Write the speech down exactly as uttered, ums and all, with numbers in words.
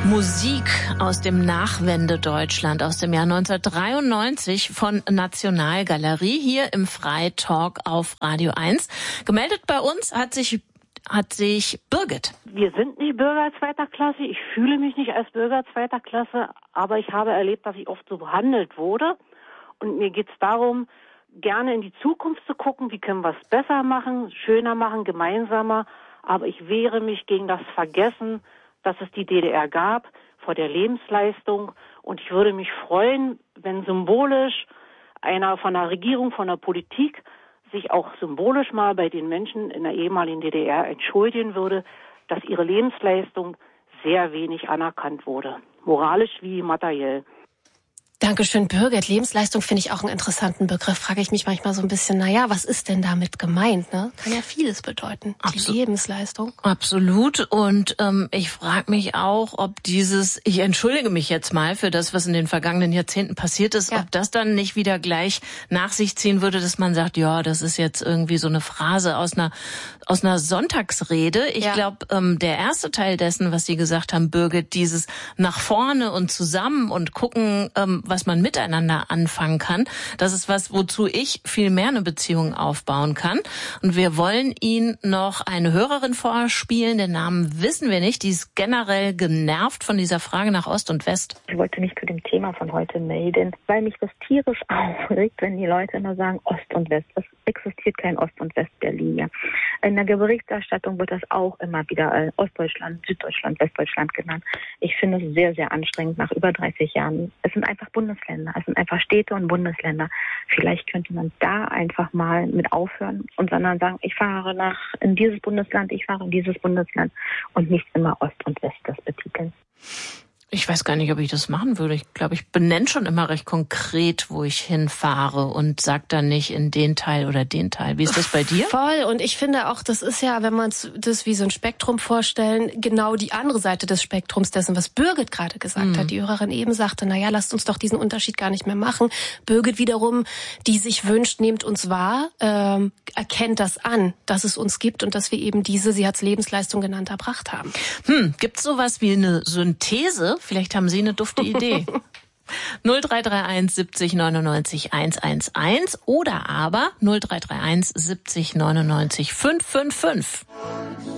Musik aus dem Nachwende-Deutschland aus dem Jahr neunzehnhundertdreiundneunzig von Nationalgalerie hier im Freitalk auf Radio eins. Gemeldet bei uns hat sich hat sich Birgit. Wir sind nicht Bürger zweiter Klasse. Ich fühle mich nicht als Bürger zweiter Klasse, aber ich habe erlebt, dass ich oft so behandelt wurde. Und mir geht es darum, gerne in die Zukunft zu gucken, wie können wir es besser machen, schöner machen, gemeinsamer. Aber ich wehre mich gegen das Vergessen, dass es die D D R gab, vor der Lebensleistung. Und ich würde mich freuen, wenn symbolisch einer von der Regierung, von der Politik sich auch symbolisch mal bei den Menschen in der ehemaligen D D R entschuldigen würde, dass ihre Lebensleistung sehr wenig anerkannt wurde, moralisch wie materiell. Dankeschön, Birgit. Lebensleistung finde ich auch einen interessanten Begriff. Frage ich mich manchmal so ein bisschen, naja, was ist denn damit gemeint? Ne? Kann ja vieles bedeuten, die Absolut. Lebensleistung. Absolut. Und ähm, ich frage mich auch, ob dieses, ich entschuldige mich jetzt mal für das, was in den vergangenen Jahrzehnten passiert ist, ja. ob das dann nicht wieder gleich nach sich ziehen würde, dass man sagt, ja, das ist jetzt irgendwie so eine Phrase aus einer aus einer Sonntagsrede. Ich ja. glaube, ähm, der erste Teil dessen, was Sie gesagt haben, Birgit, dieses nach vorne und zusammen und gucken, ähm, was man miteinander anfangen kann, das ist was, wozu ich viel mehr eine Beziehung aufbauen kann. Und wir wollen Ihnen noch eine Hörerin vorspielen. Den Namen wissen wir nicht. Die ist generell genervt von dieser Frage nach Ost und West. Ich wollte mich zu dem Thema von heute melden, weil mich das tierisch aufregt, wenn die Leute immer sagen Ost und West. Es existiert kein Ost- und West-Berlin. Ja. In der Berichterstattung wird das auch immer wieder äh, Ostdeutschland, Süddeutschland, Westdeutschland genannt. Ich finde es sehr, sehr anstrengend nach über dreißig Jahren. Es sind einfach Bundesländer, es sind einfach Städte und Bundesländer. Vielleicht könnte man da einfach mal mit aufhören und sondern sagen, ich fahre nach in dieses Bundesland, ich fahre in dieses Bundesland und nicht immer Ost und West das betiteln. Ich weiß gar nicht, ob ich das machen würde. Ich glaube, ich benenne schon immer recht konkret, wo ich hinfahre und sage dann nicht in den Teil oder den Teil. Wie ist das bei dir? Voll. Und ich finde auch, das ist ja, wenn wir uns das wie so ein Spektrum vorstellen, genau die andere Seite des Spektrums dessen, was Birgit gerade gesagt mhm. hat. Die Hörerin eben sagte, na ja, lasst uns doch diesen Unterschied gar nicht mehr machen. Birgit wiederum, die sich wünscht, nehmt uns wahr, ähm, erkennt das an, dass es uns gibt und dass wir eben diese, sie hat es Lebensleistung genannt, erbracht haben. Hm, gibt's sowas wie eine Synthese? Vielleicht haben Sie eine dufte Idee. null drei drei eins siebzig neunundneunzig hundertzehn oder aber null drei drei eins siebzig neunundneunzig fünfhundertfünfundfünfzig.